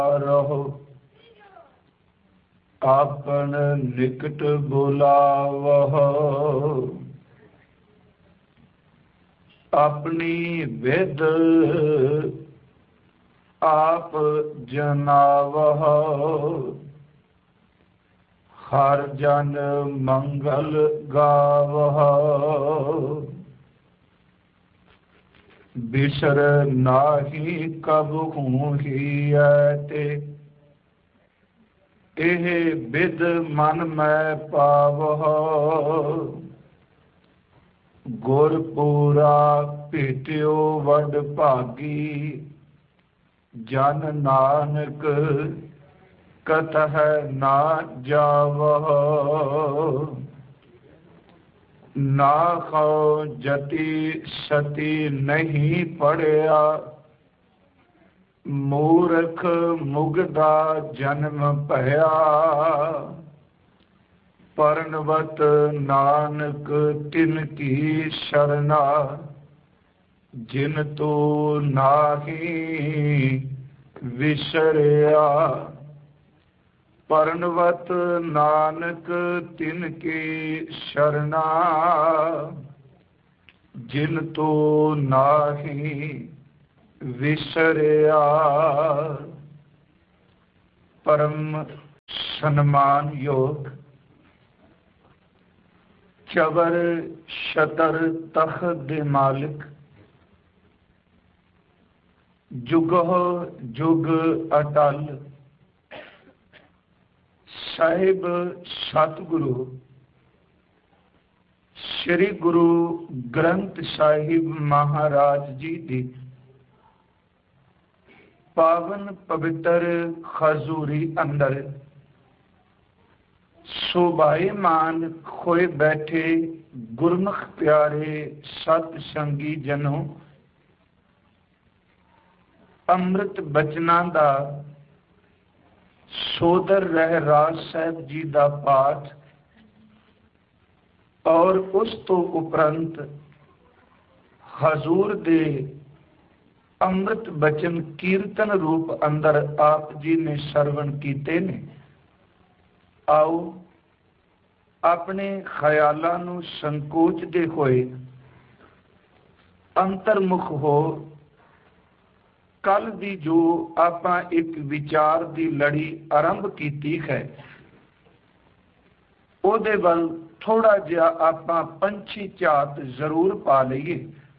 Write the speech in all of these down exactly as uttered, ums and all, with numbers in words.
रहो आपन निकट बुलावह। अपनी विद आप जनावह। हर जन मंगल गावह। बिसर नाही कबहू ही ते एह बिद मन मैं पावह। गुर पूरा भेटियो वड भागी जन नानक कतह ना जावह। ना खो जति सती नहीं पढ़िया मूर्ख मुगदा जन्म भया। परनवत नानक तिन की शरणा जिन तो नाही विसरिया। परनवत नानक तिन की शरणा जिन तो नाही विसरिया। परम सन्मान योग चवर शतर तख दे मालिक जुगो जुग अटल। साहिब सतगुरु श्री गुरु ग्रंथ साहिब महाराज जी दी पावन पवित्र खजूरी अंदर शोभायमान खोए बैठे गुरमुख प्यारे सत संगी जनों। अमृत बचना दा सोदर रह राज साहब जी दा पाठ और उस तो उपरंत हजूर दे अमृत बचन कीर्तन रूप अंदर आप जी ने श्रवण कीते ने। आओ अपने ख्यालां नूं संकोचदे होए अंतर्मुख हो कल दी जो आपां एक विचार दी लड़ी आरंभ कीती है ओदे वल थोड़ा जिहा आपां पंछी झात जरूर पा लईए।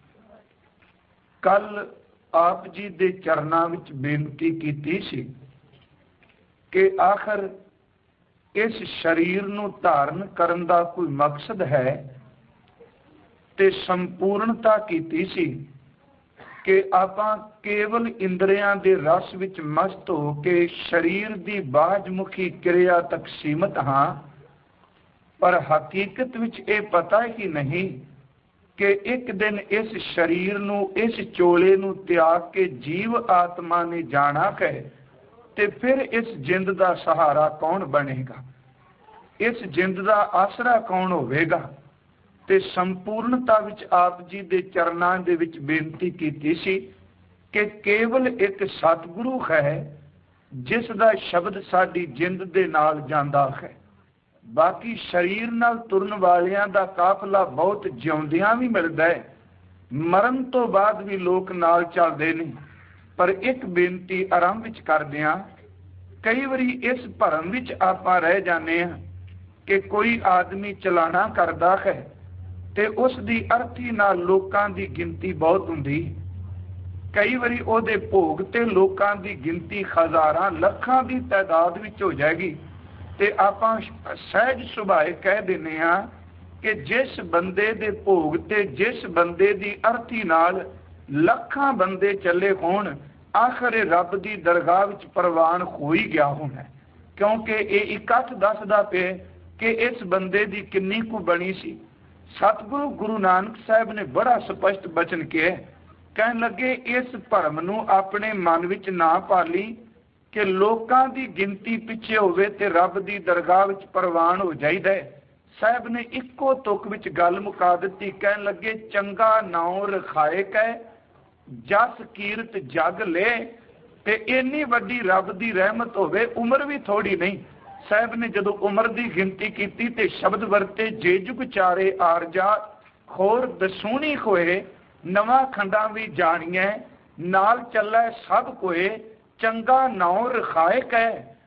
कल आप जी दे चरनां विच बेनती कीती सी कि आखिर इस शरीर नूं धारण करन दा कोई मकसद है ते संपूर्णता कीती सी कि आपां केवल इंद्रियां दे रस विच मस्त हो के शरीर दी बाजमुखी क्रिया तक सीमित हाँ। पर हकीकत विच ये पता ही नहीं कि एक दिन इस शरीर नूं इस चोले नूं त्याग के जीव आत्मा ने जाना है ते फिर इस जिंद दा सहारा कौन बनेगा, इस जिंद दा आसरा कौन होवेगा। ते संपूर्णता विच आप जी दे चरनां दे विच बेनती कीती सी कि केवल एक सतगुरु है जिस दा शब्द साडी जिंद दे नाल जांदा है। बाकी शरीर नाल तुरन वालियां दा काफला बहुत जिउंदियां भी मिलदा है, मरण तो बाद भी लोक नाल चलदे ने। पर एक बेनती आरंभ विच करदिआं कई वारी इस भरम विच आपां रह जाने हां कि कोई आदमी चलाना करदा है ते उस दी अर्थी नाल लोकां दी गिनती बहुत हुंदी। कई वारी ओहदे भोग ते लोकां दी गिनती हज़ारां लखां दी तादाद विच हो जाएगी ते आपां सहज सुभाए कह दिंदे हां कि जिस बंदे दे भोग ते जिस बंदे दी अर्थी नाल लखां बंदे चले होण आखिर रब दी दरगाह विच प्रवान हो ही गया होना। क्योंकि ये इकट्ठ दसदा पे कि इस बंदे दी किन्नी कु बनी सी। सतगुरु गुरु नानक साहब ने बड़ा स्पष्ट बचन किया, कहन लगे इस भरम नूं अपने मन विच ना पाली कि लोकां दी गिनती पिछे होवे ते रब दी दरगाह विच प्रवान हो जाईदा है। साहब ने इक्को तुक विच गल मुका दित्ती, कहन लगे चंगा नाउं रखाए कै जस कीरत जग ले ते इन्नी वड्डी रब की रहमत होवे, उम्र भी थोड़ी नहीं। साहब ने जदों उम्र की गिनती की ते शब्द वरते, जे जुग चारे आरजा खोर दसूनी खोए, नवा खंडा भी जानिए नाल चलै सब कोए, चंगा नाउ रखाए कै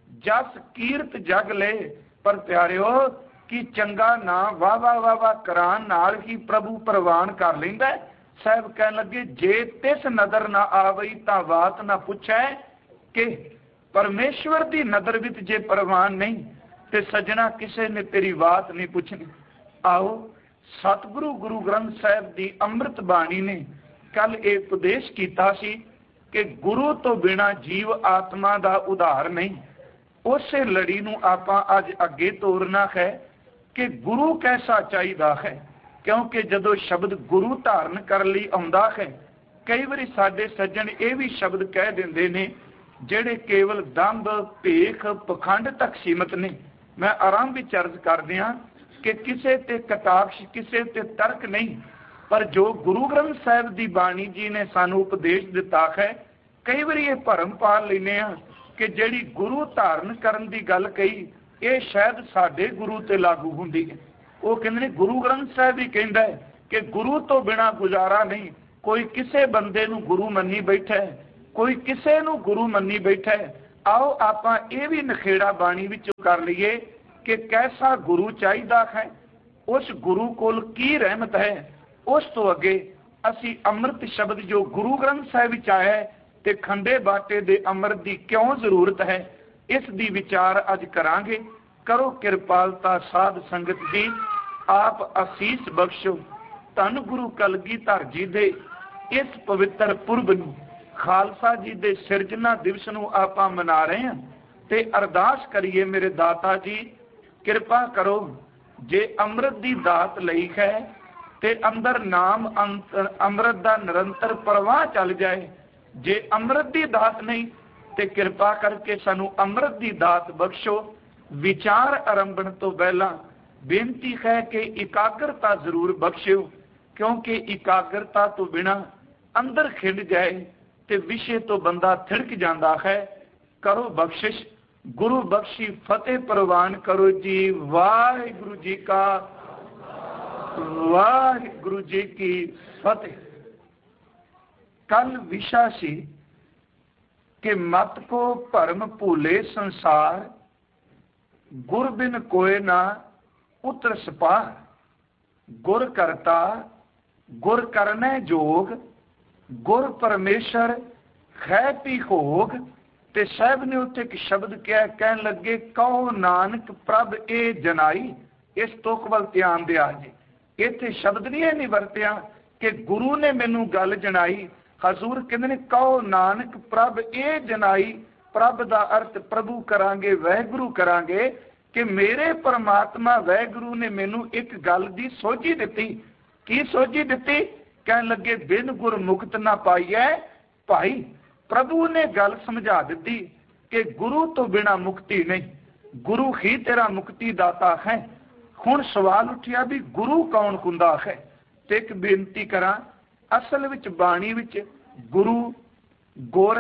जस कीरत जग ले। पर प्यारिओ कि चंगा ना वाह वाह वाह वाह करान नाल ही प्रभु प्रवान कर लैंदा। साहब कह लगे जे तिस नदर ना आवई तां बात ना पुछै, कि परमेश्वर की नदर विच जे प्रवान नहीं ते सजना किसे ने तेरी बात नहीं पुछनी। आओ सतगुरु गुरु ग्रंथ साहब की अमृत बाणी ने कल ये उपदेश किया सी कि गुरु तो बिना जीव आत्मा का उधार नहीं। उस लड़ी नूं आपां अज अगे तोरना है कि गुरु कैसा चाहिदा है, क्योंकि जदों शब्द गुरु धारण कर लई आउंदा है, कई बारी साडे सज्जन ये भी शब्द कह दिंदे ने ਜਿਹੜੇ केवल दंभ भेख पखंड तक सीमित ने। मैं आराम भी अर्ज कर दिया कि किसी ते कटाक्ष किसी ते तर्क नहीं, पर जो गुरु ग्रंथ साहब की बाणी जी ने सानू उपदेश दिता है, कई बार ये भरम पा लेने कि जिहड़ी गुरु धारण करन की गल कही ये शायद साडे गुरु ते लागू हुंदी है। वो कहंदे ने गुरु ग्रंथ साहब ही कहंदा है कि गुरु तो बिना गुजारा नहीं। कोई किसी बंदे नूं गुरु मन्नी बैठा है, कोई किसी नूं गुरु मन्नी बैठा है। आओ आपां ये भी नखेड़ा बाणी विचों कर लईए कि कैसा गुरु चाहिदा है, उस गुरु कोल की रहमत है। उस तो अगे असी अमृत शब्द जो गुरु ग्रंथ साहिब विच आया है ते खंडे बाटे दे अमृत की क्यों जरूरत है, इस दी विचार अज करांगे। करो किरपालता साध संगत दी, आप असीस बख्शो। धन गुरु कलगीधर जी दे इस पवित्र पुरब नूं खालसा जी दे सिरजना दिवस नूं आपां मना रहे हैं ते अरदास करिए मेरे दाता जी किरपा करो, जे अमृत दी दात लई है ते अंदर नाम अमृत दा निरंतर प्रवाह चल जाए। जे अमृत दी दात नहीं ते किरपा करके सानू अमृत दी दात बख्शो। विचार आरंभण तो पहला बेनती है कि एकाग्रता जरूर बख्शियो, क्योंकि एकाग्रता तो बिना अंदर खिंड जाए ते विषय तो बंदा थिड़क जाता है। करो बख्शिश, गुरु बख्शी फतेह प्रवान करो जी। वाहिगुरु जी का वाहिगुरु जी की फतेह। कल विषय सी कि मत को भरम भूले संसार, गुर बिन कोय ना उतर सपार। गुर करता गुर करने जोग, गुर परमेश्वर खै पी होग। ते साहब ने उत्थे एक शब्द क्या कहन लगे, कहो नानक प्रभ ए जनाई। इस तुक वल ध्यान दिया जी। इत्थे शब्द नहीं है नहीं वरतिया कि गुरु ने मैनू गल जनाई। हजूर कहते ने कहो नानक प्रभ ए जनाई। प्रभ का अर्थ प्रभु करांगे, वैगुरु करांगे कि मेरे परमात्मा वैगुरु ने मैनू एक गल की सोझी दिती। की सोझी दिती? कहन लगे बिन गुर मुक्त ना पाइए भाई। प्रभु ने गल समझा दी कि गुरु तो बिना मुक्ति नहीं, गुरु ही तेरा मुक्ति दाता है। हुण सवाल उठिया भी गुरु कौन हुंदा है। ते एक बेनती करा, असल विच बाणी विच गुरु गुर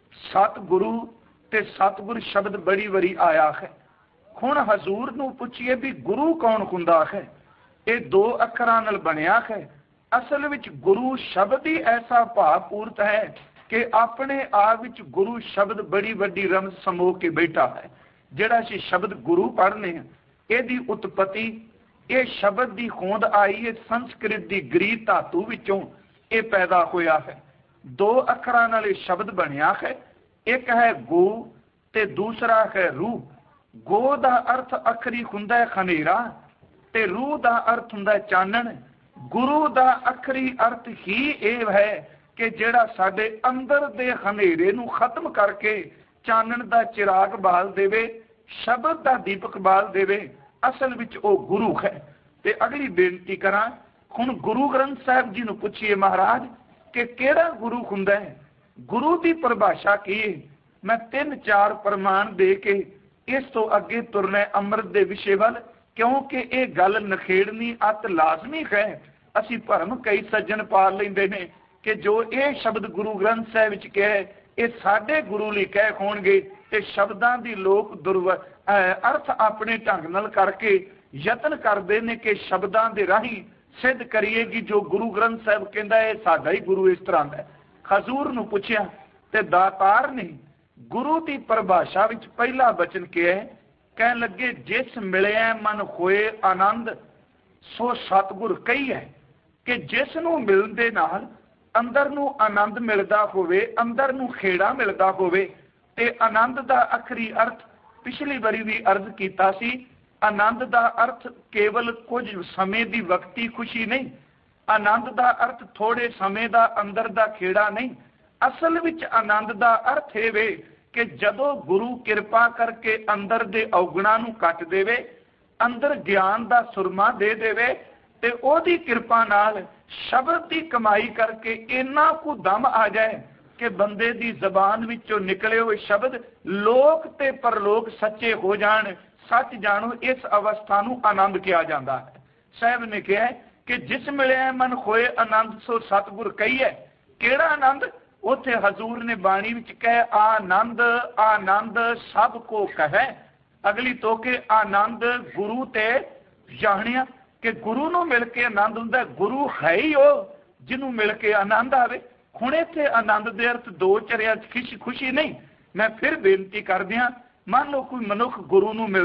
सतगुरु ते सतगुर शब्द बड़ी बड़ी आया है। हुण हजूर नूं पुछिए भी गुरु कौन हुंदा है। ये दो अखरां नाल बनिया है। असल विच गुरु शब्द ही ऐसा भावपूर्त है कि अपने आप विच गुरु शब्द बड़ी वड्डी रमज समो के बैठा है। जिहड़ा असीं शब्द गुरु पढ़ने इहदी उत्पत्ति ये शब्द की होंद आई है संस्कृत की गरी धातु विचों ये पैदा होया है। दो अखरां नाल शब्द बनिया है। एक है गो ते दूसरा है रूह। गो दा अर्थ अखरी हुंदा है खनेरा ते रूह दा अर्थ हुंदा है चानण। गुरु दा अखरी अर्थ ही यह है कि जिहड़ा साडे अंदर दे हनेरे नूं खत्म करके चानण दा चिराग बाल देवे, शब्द दा दीपक बाल देवे, असल विच ओ गुरु है। ते अगली बेनती करा, हुण गुरु ग्रंथ साहिब जी नूं पुछिए महाराज कि किहड़ा गुरु हुंदा है। गुरु की परिभाषा की है? मैं तीन चार प्रमाण दे के इस तो अगे तुरना अमृत दे विषय वल, क्योंकि ये गल नखेड़नी अत लाजमी है। असी भरम कई सज्जन पा लेंदे ने कि जो ये शब्द गुरु ग्रंथ साहिब विच कहा है ਇਹ ਸਾਡੇ ਗੁਰੂ ਲਈ ਕਹਿ ਹੋਣਗੇ ਤੇ ਸ਼ਬਦਾਂ ਦੀ ਲੋਕ ਦੁਰਵ ਅਰਥ ਆਪਣੇ ਢੰਗ ਨਾਲ ਕਰਕੇ ਯਤਨ ਕਰਦੇ ਨੇ ਕਿ ਸ਼ਬਦਾਂ ਦੇ ਰਾਹੀਂ ਸਿੱਧ ਕਰੀਏ ਕਿ ਜੋ ਗੁਰੂ ਗ੍ਰੰਥ ਸਾਹਿਬ ਕਹਿੰਦਾ ਇਹ ਸਾਡਾ ਹੀ ਗੁਰੂ ਇਸ ਤਰ੍ਹਾਂ ਦਾ। ਹਜ਼ੂਰ ਨੂੰ ਪੁੱਛਿਆ ਤੇ ਦਾਤਾਰ ਨੇ ਗੁਰੂ ਦੀ ਪਰਿਭਾਸ਼ਾ ਵਿੱਚ ਪਹਿਲਾ ਬਚਨ ਕਿਹਾ, ਕਹਿਣ ਲੱਗੇ ਜਿਸ ਮਿਲਿਆ ਮਨ ਹੋਏ ਆਨੰਦ ਸੋ ਸਤਿਗੁਰ ਕਹੀ ਹੈ, ਕਿ ਜਿਸ ਨੂੰ ਮਿਲਣ ਦੇ ਨਾਲ ਅੰਦਰ ਨੂੰ ਆਨੰਦ ਮਿਲਦਾ ਹੋਵੇ, ਅੰਦਰ ਨੂੰ ਖੇੜਾ ਮਿਲਦਾ ਹੋਵੇ। ਤੇ ਆਨੰਦ ਦਾ ਆਖਰੀ ਅਰਥ ਪਿਛਲੀ ਵਾਰੀ ਵੀ ਅਰਜ਼ ਕੀਤਾ ਸੀ, ਆਨੰਦ ਦਾ ਅਰਥ ਕੇਵਲ ਕੁਝ ਸਮੇਂ ਦੀ ਵਕਤੀ ਖੁਸ਼ੀ ਨਹੀਂ, ਆਨੰਦ ਦਾ ਅਰਥ ਥੋੜੇ ਸਮੇਂ ਦਾ ਅੰਦਰ ਦਾ ਖੇੜਾ ਨਹੀਂ। ਅਸਲ ਵਿੱਚ ਆਨੰਦ ਦਾ ਅਰਥ ਇਹ ਵੇ ਕਿ ਜਦੋਂ ਗੁਰੂ ਕਿਰਪਾ ਕਰਕੇ ਅੰਦਰ ਦੇ ਔਗਣਾਂ ਨੂੰ ਕੱਟ ਦੇਵੇ, ਅੰਦਰ ਗਿਆਨ ਦਾ ਸੁਰਮਾ ਦੇ ਦੇਵੇ ਤੇ ਉਹਦੀ ਕਿਰਪਾ ਨਾਲ ਸ਼ਬਦ ਦੀ ਕਮਾਈ ਕਰਕੇ ਇੰਨਾ ਕੁ ਦਮ ਆ ਜਾਏ ਕਿ ਬੰਦੇ ਦੀ ਜ਼ਬਾਨ ਵਿੱਚੋਂ ਨਿਕਲੇ ਹੋਏ ਸ਼ਬਦ ਲੋਕ ਤੇ ਪਰਲੋਕ ਸੱਚੇ ਹੋ ਜਾਣ, ਸੱਚ ਜਾਣੋ। ਇਸ ਅਵਸਥਾ ਨੂੰ ਆਨੰਦ ਕਿਹਾ ਜਾਂਦਾ ਹੈ। ਸਾਹਿਬ ਨੇ ਕਿਹਾ ਕਿ ਜਿਸ ਮਿਲਿਆ ਮਨ ਹੋਏ ਆਨੰਦ ਸੋ ਸਤਿਗੁਰ ਕਹੀਏ। ਕਿਹੜਾ ਆਨੰਦ? ਉੱਥੇ ਹਜ਼ੂਰ ਨੇ ਬਾਣੀ ਵਿੱਚ ਕਹੇ ਆਨੰਦ ਆਨੰਦ ਸਭ ਕੋ ਕਹੇ। ਅਗਲੀ ਤੋਕੇ ਆਨੰਦ ਗੁਰੂ ਤੇ ਜਾਣਿਆ ਕਿ ਗੁਰੂ ਨੂੰ ਮਿਲ ਕੇ ਆਨੰਦ ਹੁੰਦਾ। ਗੁਰੂ ਹੈ ਹੀ ਉਹ ਜਿਹਨੂੰ ਮਿਲ ਕੇ ਆਨੰਦ ਆਵੇ। ਹੁਣ ਇੱਥੇ ਆਨੰਦ ਦੇ ਅਰਥ ਦੋ ਚਰਿਆਂ 'ਚ ਖੁਸ਼ੀ ਖੁਸ਼ੀ ਨਹੀਂ। ਮੈਂ ਫਿਰ ਬੇਨਤੀ ਕਰਦਿਆਂ, ਮੰਨ ਲਓ ਕੋਈ ਮਨੁੱਖ ਗੁਰੂ ਨੂੰ ਮਿਲ